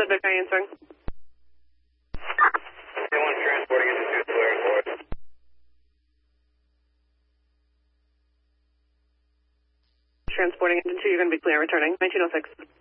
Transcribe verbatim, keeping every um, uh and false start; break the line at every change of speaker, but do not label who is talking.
subject are you answering?
Anyone transporting into two Tulare Court.
Transporting into two, you're going to be clear returning. nineteen oh six.